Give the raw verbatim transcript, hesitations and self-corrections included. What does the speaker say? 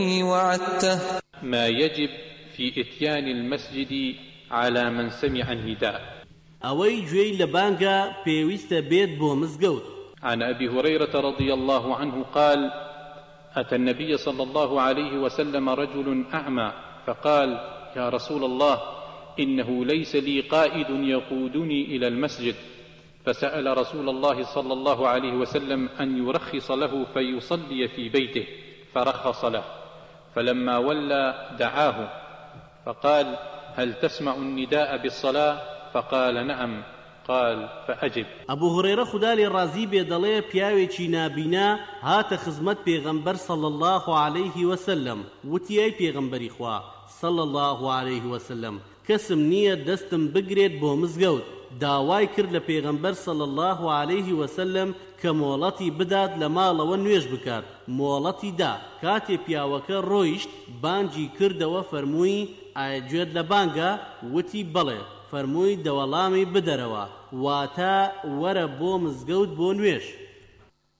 وعدته. ما يجب في إتيان المسجد على من سمع النداء. أوي جوي لبانجا بيويست بيت بو مزقوت. عن أبي هريرة رضي الله عنه قال: أتى النبي صلى الله عليه وسلم رجل أعمى فقال: يا رسول الله، إنه ليس لي قائد يقودني إلى المسجد. فسأل رسول الله صلى الله عليه وسلم أن يرخص له فيصلي في بيته، فرخص له. فلما ولى دعاه فقال: هل تسمع النداء بالصلاة؟ فقال: نعم. قال: فأجب. أبو هريرة خدالي الرازي بيدلي بياوي چينا بينا هات خزمت بيغمبر صلى الله عليه وسلم وتياي بيغمبري خوا صلى الله عليه وسلم كسم نية دستم بقريت بو مزقود داواي كر لبيغمبر صلى الله عليه وسلم كمولتي بداد لمالا ونويش بكات مولتي دا كاتي بياوكا رويشت بانجي كرد وفرموي آيجود لبانجا وتي بلي فرمووی دەوەڵامی بدەرەوە واتە وەرە بۆ مزگەوت بۆ نوێش.